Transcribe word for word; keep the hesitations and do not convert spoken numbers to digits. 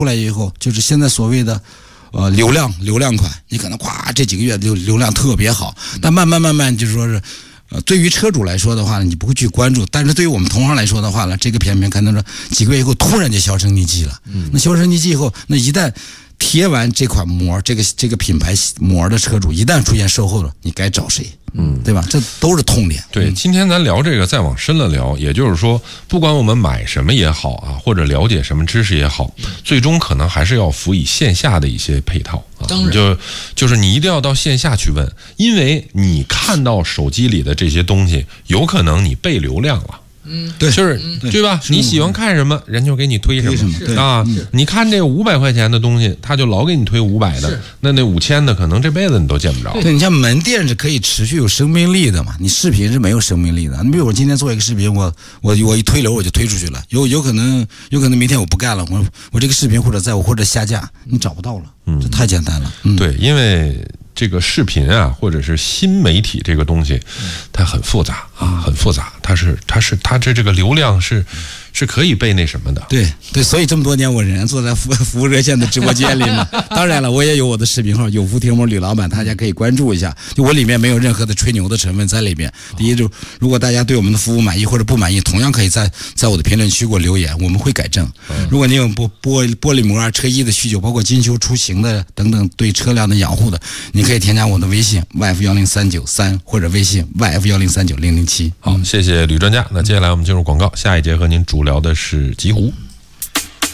出来以后，就是现在所谓的呃流量流量款，你可能咵这几个月流流量特别好，但慢慢慢慢就是说是。呃，对于车主来说的话呢，你不会去关注；但是对于我们同行来说的话呢，这个片片可能说几个月以后突然就销声匿迹了。嗯，那销声匿迹以后，那一旦贴完这款膜，这个这个品牌膜的车主一旦出现售后了，你该找谁？嗯，对吧？这都是痛点。 对，今天咱聊这个，再往深了聊，也就是说，不管我们买什么也好啊，或者了解什么知识也好，最终可能还是要辅以线下的一些配套啊。 当然， 就就是你一定要到线下去问，因为你看到手机里的这些东西，有可能你被流量了。 嗯， 对， 就是对对吧？你喜欢看什么，人就给你推什么， 什么啊？你看这五百块钱的东西，他就老给你推五百的，那那五千的，可能这辈子你都见不着。 对，你像门店是可以持续有生命力的嘛，你视频是没有生命力的。你比如我今天做一个视频，我我我一推流我就推出去了，有有可能有可能明天我不干了，我我这个视频或者在我或者下架，你找不到了，嗯，这太简单了。嗯， 对，因为。这个视频啊，或者是新媒体这个东西，它很复杂啊，很复杂。它是，它是，它这这个流量是是可以被那什么的。 对对，所以这么多年我仍然坐在服服务热线的直播间里嘛。当然了，我也有我的视频号有福贴膜吕老板，大家可以关注一下。就我里面没有任何的吹牛的成分在里面。第一，就如果大家对我们的服务满意或者不满意，同样可以在在我的评论区给我留言，我们会改正。如果你有玻玻玻璃膜啊、车衣的需求，包括精修出行的等等对车辆的养护的，你可以添加我的微信 Y F 幺零三九三或者微信 Y F 幺零三九零零七。 好，谢谢吕专家。那接下来我们进入广告，下一节和您主聊的是极狐。